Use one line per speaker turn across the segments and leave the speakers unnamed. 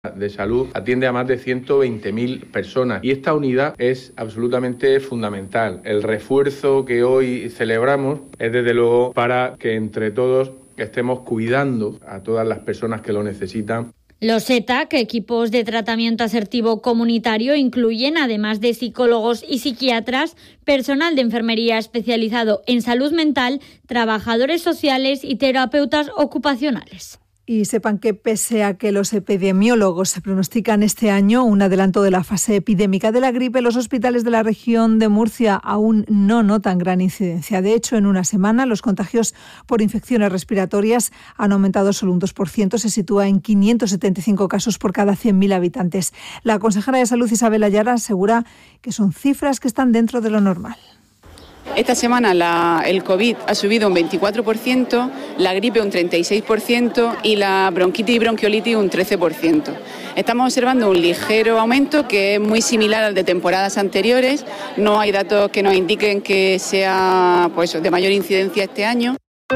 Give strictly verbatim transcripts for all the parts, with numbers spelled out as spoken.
de salud atiende a más de ciento veinte mil personas y esta unidad es absolutamente fundamental. El refuerzo que hoy celebramos es desde luego para que entre todos estemos cuidando a todas las personas que lo necesitan.
Los E T A C, equipos de tratamiento asertivo comunitario, incluyen, además de psicólogos y psiquiatras, personal de enfermería especializado en salud mental, trabajadores sociales y terapeutas ocupacionales.
Y sepan que pese a que los epidemiólogos se pronostican este año un adelanto de la fase epidémica de la gripe, los hospitales de la región de Murcia aún no notan gran incidencia. De hecho, en una semana los contagios por infecciones respiratorias han aumentado solo un dos por ciento, se sitúa en quinientos setenta y cinco casos por cada cien mil habitantes. La consejera de Salud, Isabel Ayala, asegura que son cifras que están dentro de lo normal.
Esta semana la, el COVID ha subido un veinticuatro por ciento, la gripe un treinta y seis por ciento y la bronquitis y bronquiolitis un trece por ciento. Estamos observando un ligero aumento que es muy similar al de temporadas anteriores. No hay datos que nos indiquen que sea pues, de mayor incidencia este año.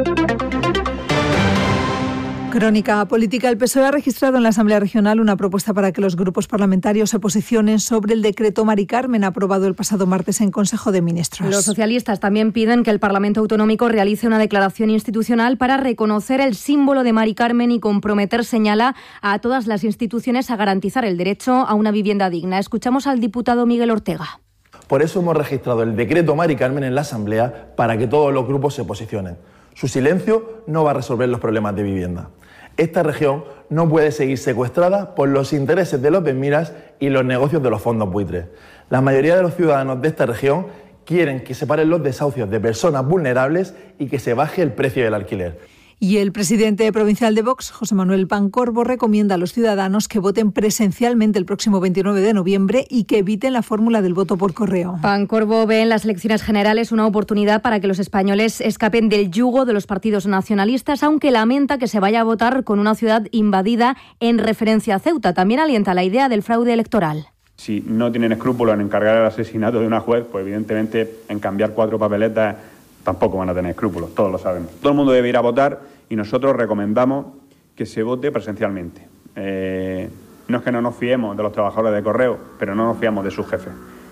Crónica política. El P S O E ha registrado en la Asamblea Regional una propuesta para que los grupos parlamentarios se posicionen sobre el decreto Mari Carmen aprobado el pasado martes en Consejo de Ministros.
Los socialistas también piden que el Parlamento Autonómico realice una declaración institucional para reconocer el símbolo de Mari Carmen y comprometer, señala, a todas las instituciones a garantizar el derecho a una vivienda digna. Escuchamos al diputado Miguel Ortega.
Por eso hemos registrado el decreto Mari Carmen en la Asamblea para que todos los grupos se posicionen. Su silencio no va a resolver los problemas de vivienda. Esta región no puede seguir secuestrada por los intereses de los Benmiras y los negocios de los fondos buitres. La mayoría de los ciudadanos de esta región quieren que se paren los desahucios de personas vulnerables y que se baje el precio del alquiler.
Y el presidente provincial de Vox, José Manuel Pancorbo, recomienda a los ciudadanos que voten presencialmente el próximo veintinueve de noviembre y que eviten la fórmula del voto por correo.
Pancorbo ve en las elecciones generales una oportunidad para que los españoles escapen del yugo de los partidos nacionalistas, aunque lamenta que se vaya a votar con una ciudad invadida en referencia a Ceuta. También alienta la idea del fraude electoral.
Si no tienen escrúpulos en encargar el asesinato de una juez, pues evidentemente en cambiar cuatro papeletas tampoco van a tener escrúpulos, todos lo sabemos. Todo el mundo debe ir a votar y nosotros recomendamos que se vote presencialmente. Eh, no es que no nos fiemos de los trabajadores de correo, pero no nos fiamos de sus jefes.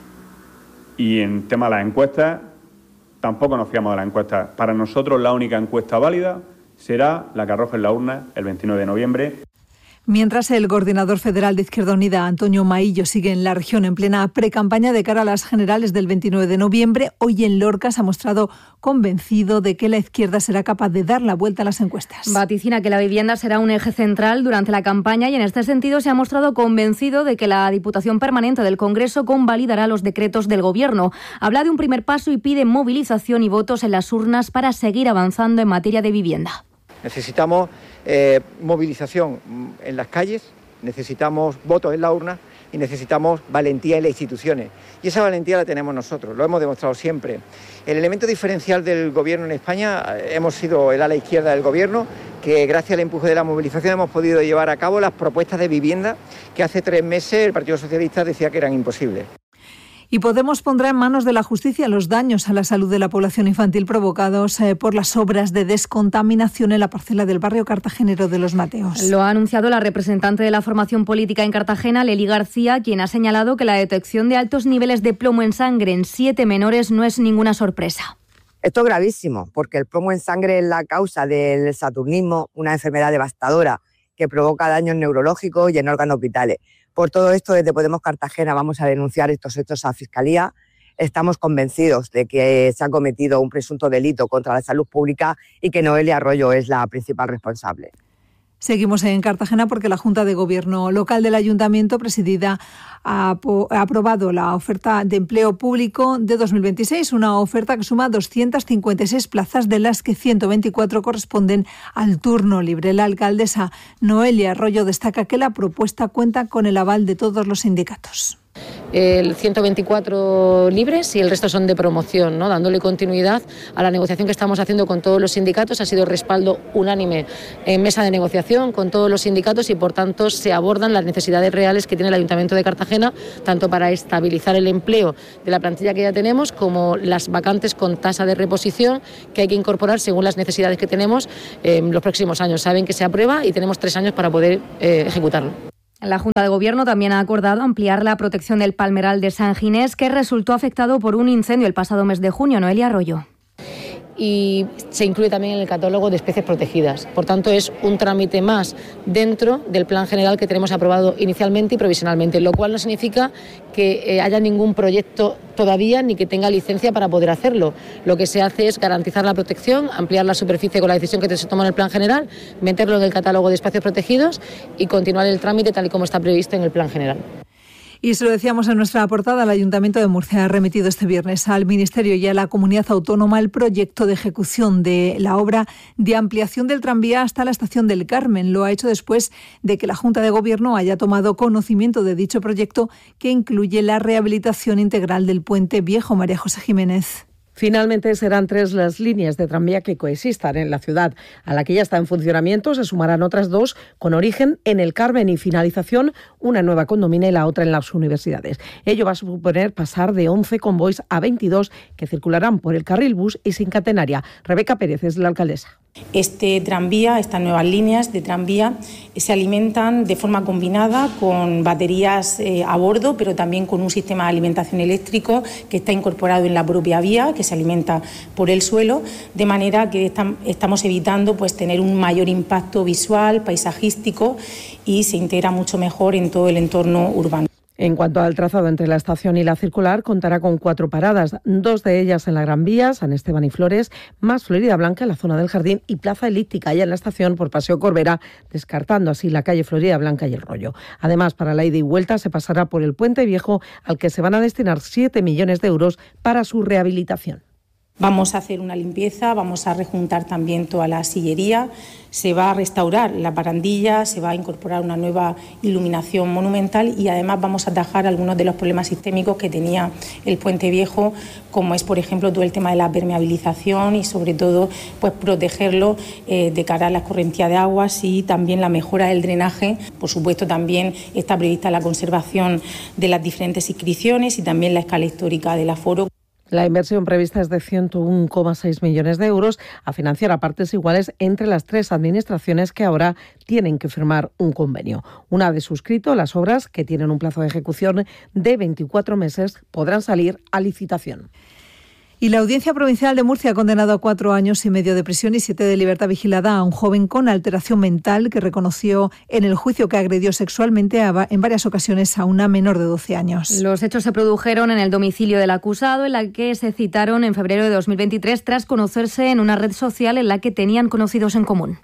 Y en tema de las encuestas, tampoco nos fiamos de las encuestas. Para nosotros la única encuesta válida será la que arroje en la urna el veintinueve de noviembre.
Mientras el coordinador federal de Izquierda Unida, Antonio Maillo, sigue en la región en plena precampaña de cara a las generales del veintinueve de noviembre, hoy en Lorca se ha mostrado convencido de que la izquierda será capaz de dar la vuelta a las encuestas.
Vaticina que la vivienda será un eje central durante la campaña y en este sentido se ha mostrado convencido de que la Diputación Permanente del Congreso convalidará los decretos del Gobierno. Habla de un primer paso y pide movilización y votos en las urnas para seguir avanzando en materia de vivienda.
Necesitamos eh, movilización en las calles, necesitamos votos en la urna y necesitamos valentía en las instituciones. Y esa valentía la tenemos nosotros, lo hemos demostrado siempre. El elemento diferencial del Gobierno en España, hemos sido el ala izquierda del Gobierno, que gracias al empuje de la movilización hemos podido llevar a cabo las propuestas de vivienda que hace tres meses el Partido Socialista decía que eran imposibles.
Y Podemos pondrá en manos de la justicia los daños a la salud de la población infantil provocados eh, por las obras de descontaminación en la parcela del barrio cartagenero de Los Mateos.
Lo ha anunciado la representante de la formación política en Cartagena, Lely García, quien ha señalado que la detección de altos niveles de plomo en sangre en siete menores no es ninguna sorpresa.
Esto es gravísimo, porque el plomo en sangre es la causa del saturnismo, una enfermedad devastadora que provoca daños neurológicos y en órganos vitales. Por todo esto, desde Podemos Cartagena vamos a denunciar estos hechos a Fiscalía. Estamos convencidos de que se ha cometido un presunto delito contra la salud pública y que Noelia Arroyo es la principal responsable.
Seguimos en Cartagena porque la Junta de Gobierno local del Ayuntamiento, presidida, ha aprobado la oferta de empleo público de dos mil veintiséis, una oferta que suma doscientas cincuenta y seis plazas, de las que ciento veinticuatro corresponden al turno libre. La alcaldesa Noelia Arroyo destaca que la propuesta cuenta con el aval de todos los sindicatos.
El ciento veinticuatro libres y el resto son de promoción, ¿no? Dándole continuidad a la negociación que estamos haciendo con todos los sindicatos. Ha sido respaldo unánime en mesa de negociación con todos los sindicatos y, por tanto, se abordan las necesidades reales que tiene el Ayuntamiento de Cartagena, tanto para estabilizar el empleo de la plantilla que ya tenemos, como las vacantes con tasa de reposición que hay que incorporar según las necesidades que tenemos en los próximos años. Saben que se aprueba y tenemos tres años para poder eh, ejecutarlo.
La Junta de Gobierno también ha acordado ampliar la protección del palmeral de San Ginés, que resultó afectado por un incendio el pasado mes de junio. Noelia Arroyo.
Y se incluye también en el catálogo de especies protegidas. Por tanto, es un trámite más dentro del plan general que tenemos aprobado inicialmente y provisionalmente, lo cual no significa que eh, haya ningún proyecto todavía ni que tenga licencia para poder hacerlo. Lo que se hace es garantizar la protección, ampliar la superficie con la decisión que se toma en el plan general, meterlo en el catálogo de espacios protegidos y continuar el trámite tal y como está previsto en el plan general.
Y se lo decíamos en nuestra portada, el Ayuntamiento de Murcia ha remitido este viernes al Ministerio y a la Comunidad Autónoma el proyecto de ejecución de la obra de ampliación del tranvía hasta la Estación del Carmen. Lo ha hecho después de que la Junta de Gobierno haya tomado conocimiento de dicho proyecto, que incluye la rehabilitación integral del Puente Viejo. María José Jiménez.
Finalmente serán tres las líneas de tranvía que coexistan en la ciudad. A la que ya está en funcionamiento se sumarán otras dos con origen en el Carmen y finalización una nueva condomina y la otra en las universidades. Ello va a suponer pasar de once convoys a veintidós que circularán por el carril bus y sin catenaria. Rebeca Pérez es la alcaldesa.
Este tranvía, estas nuevas líneas de tranvía se alimentan de forma combinada con baterías eh, a bordo, pero también con un sistema de alimentación eléctrico que está incorporado en la propia vía, que se alimenta por el suelo, de manera que tam- estamos evitando pues, tener un mayor impacto visual, paisajístico, y se integra mucho mejor en todo el entorno urbano.
En cuanto al trazado entre la estación y la circular, contará con cuatro paradas, dos de ellas en la Gran Vía, San Esteban y Flores, más Florida Blanca en la zona del Jardín y Plaza Elíptica, ya en la estación por Paseo Corbera, descartando así la calle Florida Blanca y El Rollo. Además, para la ida y vuelta se pasará por el Puente Viejo, al que se van a destinar siete millones de euros para su rehabilitación.
Vamos a hacer una limpieza, vamos a rejuntar también toda la sillería, se va a restaurar la barandilla, se va a incorporar una nueva iluminación monumental y además vamos a atajar algunos de los problemas sistémicos que tenía el Puente Viejo, como es, por ejemplo, todo el tema de la permeabilización y, sobre todo, pues protegerlo eh, de cara a la escorrentía de aguas y también la mejora del drenaje. Por supuesto, también está prevista la conservación de las diferentes inscripciones y también la escala histórica del aforo.
La inversión prevista es de ciento uno coma seis millones de euros a financiar a partes iguales entre las tres administraciones que ahora tienen que firmar un convenio. Una vez suscrito, las obras, que tienen un plazo de ejecución de veinticuatro meses, podrán salir a licitación.
Y la Audiencia Provincial de Murcia ha condenado a cuatro años y medio de prisión y siete de libertad vigilada a un joven con alteración mental que reconoció en el juicio que agredió sexualmente a, en varias ocasiones a una menor de doce años.
Los hechos se produjeron en el domicilio del acusado, en la que se citaron en febrero de dos mil veintitrés tras conocerse en una red social en la que tenían conocidos en común.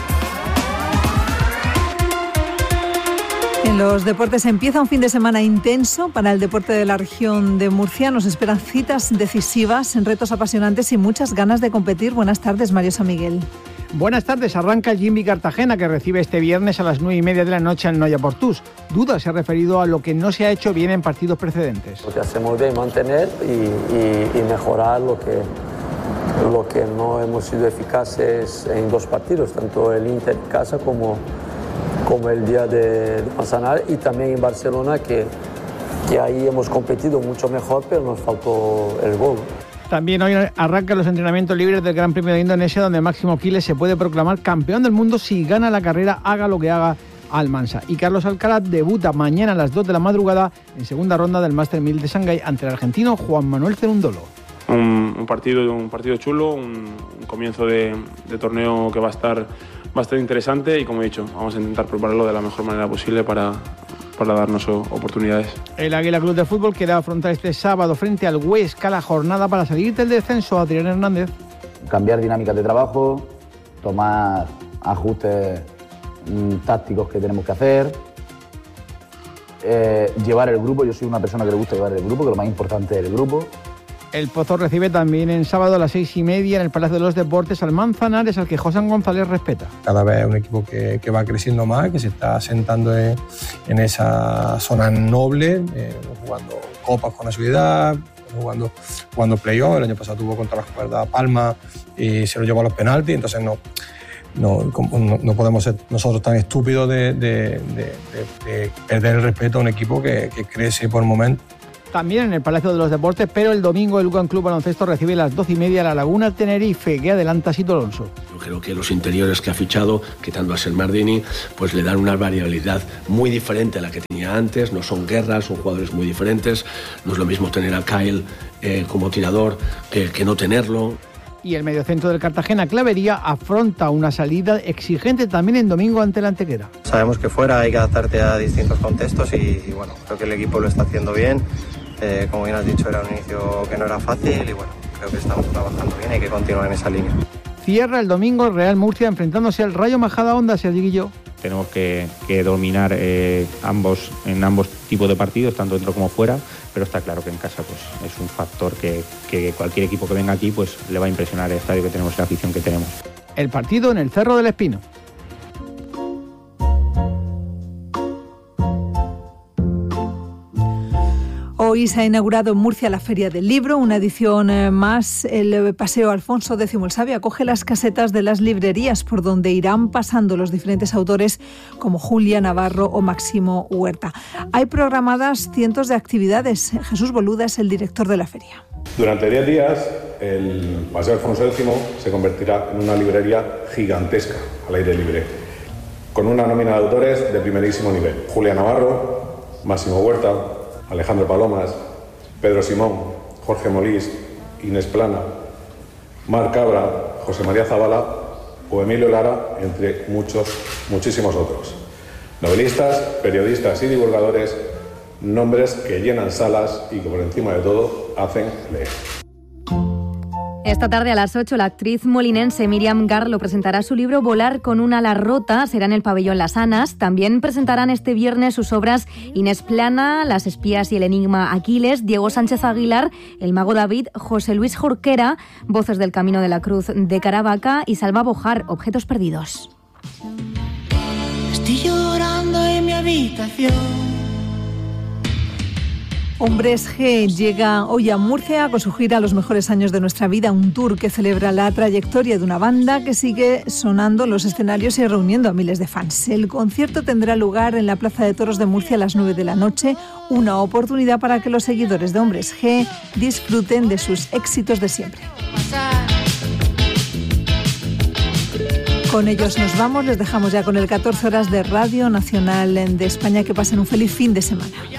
En los deportes empieza un fin de semana intenso para el deporte de la región de Murcia. Nos esperan citas decisivas, retos apasionantes y muchas ganas de competir. Buenas tardes, Mario San Miguel.
Buenas tardes. Arranca el Jimmy Cartagena, que recibe este viernes a las nueve y media de la noche en Noia Portús. Duda se ha referido a lo que no se ha hecho bien en partidos precedentes.
Lo que hacemos bien, mantener y, y, y mejorar lo que, lo que no hemos sido eficaces en dos partidos, tanto el Inter en casa como... como el día de, de Manzanar, y también en Barcelona, que, que ahí hemos competido mucho mejor, pero nos faltó el gol.
También hoy arrancan los entrenamientos libres del Gran Premio de Indonesia, donde Máximo Quiles se puede proclamar campeón del mundo si gana la carrera, haga lo que haga Almansa. Y Carlos Alcaraz debuta mañana a las dos de la madrugada en segunda ronda del Master mil de Shanghái ante el argentino Juan Manuel Cerundolo.
Un, un, partido, un partido chulo, un, un comienzo de, de torneo que va a estar bastante interesante y, como he dicho, vamos a intentar prepararlo de la mejor manera posible para, para darnos oportunidades.
El Águila Club de Fútbol quiere afrontar este sábado frente al Huesca la jornada para salir del descenso. Adrián Hernández.
Cambiar dinámicas de trabajo, tomar ajustes mmm, tácticos que tenemos que hacer, eh, llevar el grupo. Yo soy una persona que le gusta llevar el grupo, que lo más importante es el grupo.
El Pozo recibe también en sábado a las seis y media en el Palacio de los Deportes al Manzanares, al que José González respeta.
Cada vez es un equipo que, que va creciendo más, que se está asentando en, en esa zona noble, eh, jugando copas con asiduidad, jugando, jugando play-off. El año pasado tuvo contra la Escuadra Palma y se lo llevó a los penaltis, entonces no, no, no, no podemos ser nosotros tan estúpidos de, de, de, de, de perder el respeto a un equipo que, que crece por momentos
también en el Palacio de los Deportes, pero el domingo el Lugan Club Baloncesto recibe a las doce y media la Laguna Tenerife, que adelanta Sito Alonso.
Yo creo que los interiores que ha fichado, quitando a Sermardini, pues le dan una variabilidad muy diferente a la que tenía antes. No son guerras, son jugadores muy diferentes. No es lo mismo tener a Kyle eh, como tirador que, que no tenerlo.
Y el mediocentro del Cartagena, Clavería, afronta una salida exigente también en domingo ante la Antequera.
Sabemos que fuera hay que adaptarte a distintos contextos y, y bueno, creo que el equipo lo está haciendo bien. Eh, como bien has dicho, era un inicio que no era fácil y bueno, creo que estamos trabajando bien y hay que continuar en esa línea.
Cierra el domingo Real Murcia enfrentándose al Rayo Majadahonda, Sergi Guilló.
Tenemos que, que dominar eh, ambos en ambos tipos de partidos, tanto dentro como fuera, pero está claro que en casa pues es un factor que, que cualquier equipo que venga aquí pues le va a impresionar el estadio que tenemos y la afición que tenemos.
El partido en el Cerro del Espino.
Hoy se ha inaugurado en Murcia la Feria del Libro, una edición más. El Paseo Alfonso X el Sabio acoge las casetas de las librerías por donde irán pasando los diferentes autores como Julia Navarro o Máximo Huerta. Hay programadas cientos de actividades. Jesús Boluda es el director de la feria.
Durante diez días, el Paseo Alfonso X se convertirá en una librería gigantesca al aire libre, con una nómina de autores de primerísimo nivel. Julia Navarro, Máximo Huerta, Alejandro Palomas, Pedro Simón, Jorge Molís, Inés Plana, Mar Cabra, José María Zabala o Emilio Lara, entre muchos, muchísimos otros. Novelistas, periodistas y divulgadores, nombres que llenan salas y que por encima de todo hacen leer.
Esta tarde a las ocho la actriz molinense Miriam Garlo presentará su libro Volar con un ala rota, será en el pabellón Las Anas. También presentarán este viernes sus obras Inés Plana, Las espías y el enigma Aquiles, Diego Sánchez Aguilar, El mago David, José Luis Jorquera, Voces del camino de la cruz de Caravaca y Salva Bojar, Objetos perdidos.
Estoy llorando en mi habitación.
Hombres G llega hoy a Murcia con su gira Los mejores años de nuestra vida, un tour que celebra la trayectoria de una banda que sigue sonando en los escenarios y reuniendo a miles de fans. El concierto tendrá lugar en la Plaza de Toros de Murcia a las nueve de la noche, una oportunidad para que los seguidores de Hombres G disfruten de sus éxitos de siempre. Con ellos nos vamos, les dejamos ya con el catorce horas de Radio Nacional de España. Que pasen un feliz fin de semana.